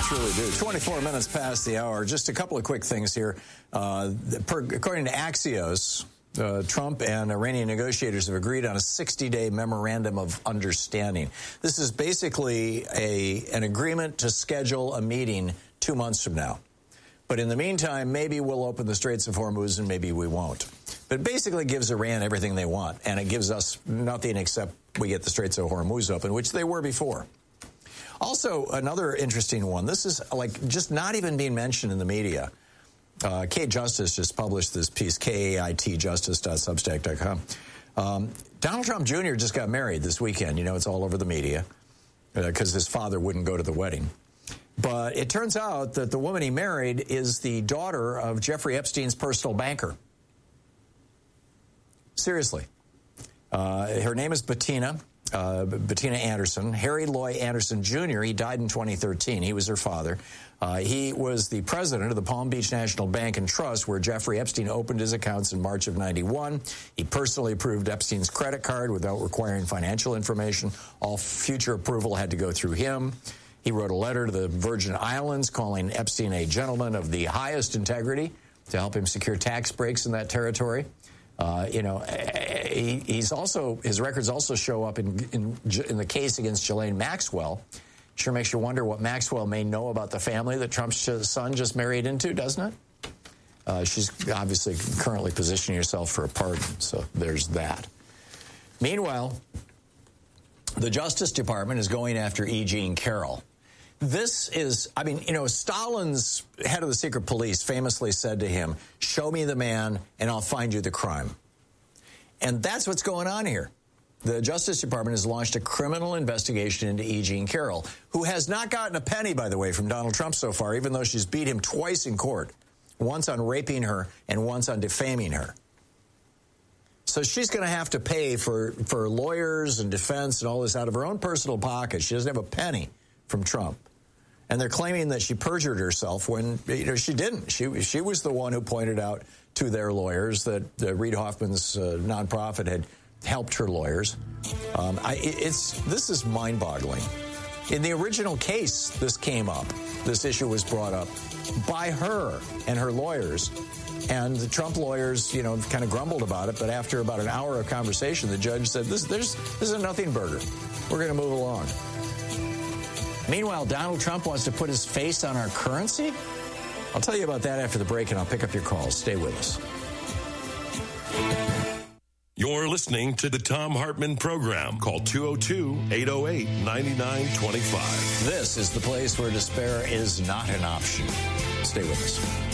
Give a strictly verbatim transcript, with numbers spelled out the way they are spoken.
truly do. twenty-four minutes past the hour. Just a couple of quick things here. Uh, per, according to Axios, uh, Trump and Iranian negotiators have agreed on a sixty-day memorandum of understanding. This is basically a an agreement to schedule a meeting two months from now. But in the meantime, maybe we'll open the Straits of Hormuz and maybe we won't. But it basically gives Iran everything they want, and it gives us nothing except we get the Straits of Hormuz open, which they were before. Also, another interesting one. This is like just not even being mentioned in the media. Uh, Kate Justice just published this piece, K A I T justice dot substack dot com. Um, Donald Trump Junior just got married this weekend. You know, it's all over the media because uh, his father wouldn't go to the wedding. But it turns out that the woman he married is the daughter of Jeffrey Epstein's personal banker. Seriously. Uh, her name is Bettina. Uh, Bettina Anderson, Harry Loy Anderson Junior He died in twenty thirteen. He was her father. Uh, he was the president of the Palm Beach National Bank and Trust, where Jeffrey Epstein opened his accounts in March of ninety-one. He personally approved Epstein's credit card without requiring financial information. All future approval had to go through him. He wrote a letter to the Virgin Islands calling Epstein a gentleman of the highest integrity to help him secure tax breaks in that territory. Uh, you know, he, he's also, his records also show up in, in in the case against Ghislaine Maxwell. Sure makes you wonder what Maxwell may know about the family that Trump's son just married into, doesn't it? Uh, she's obviously currently positioning herself for a pardon, so there's that. Meanwhile, the Justice Department is going after E. Jean Carroll. This is, I mean, you know, Stalin's head of the secret police famously said to him, show me the man and I'll find you the crime. And that's what's going on here. The Justice Department has launched a criminal investigation into E. Jean Carroll, who has not gotten a penny, by the way, from Donald Trump so far, even though she's beat him twice in court, once on raping her and once on defaming her. So she's going to have to pay for, for lawyers and defense and all this out of her own personal pocket. She doesn't have a penny from Trump. And they're claiming that she perjured herself when, you know, she didn't. She she was the one who pointed out to their lawyers that uh, Reid Hoffman's uh, nonprofit had helped her lawyers. Um, I, it's this is mind-boggling. In the original case, this came up. This issue was brought up by her and her lawyers. And the Trump lawyers, you know, kind of grumbled about it. But after about an hour of conversation, the judge said, this, there's, this is a nothing burger. We're going to move along. Meanwhile, Donald Trump wants to put his face on our currency? I'll tell you about that after the break, and I'll pick up your calls. Stay with us. You're listening to the Thom Hartmann Program. Call two oh two, eight oh eight, nine nine two five. This is the place where despair is not an option. Stay with us.